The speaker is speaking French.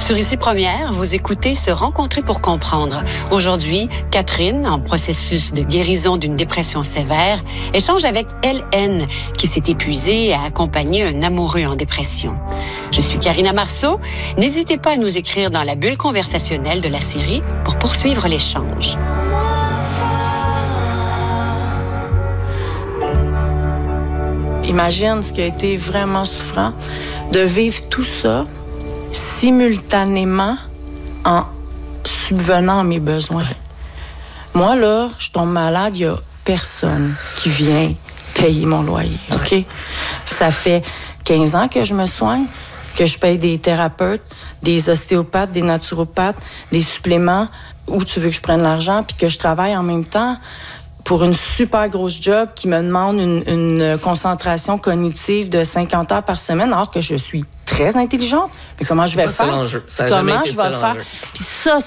Sur Ici Première, vous écoutez Se rencontrer pour comprendre. Aujourd'hui, Catherine, en processus de guérison d'une dépression sévère, échange avec LN, qui s'est épuisée à accompagner un amoureux en dépression. Je suis Karina Marceau. N'hésitez pas à nous écrire dans la bulle conversationnelle de la série pour poursuivre l'échange. Imagine ce qui a été vraiment souffrant de vivre tout ça simultanément en subvenant à mes besoins. Moi, là, je tombe malade, il n'y a personne qui vient payer mon loyer, OK? Ça fait 15 ans que je me soigne, que je paye des thérapeutes, des ostéopathes, des naturopathes, des suppléments. Où tu veux que je prenne l'argent, puis que je travaille en même temps pour une super grosse job qui me demande une concentration cognitive de 50 heures par semaine, alors que je suis très intelligente. Mais comment je vais faire? C'est l'enjeu. Ça n'a jamais été ça l'enjeu. Puis ça,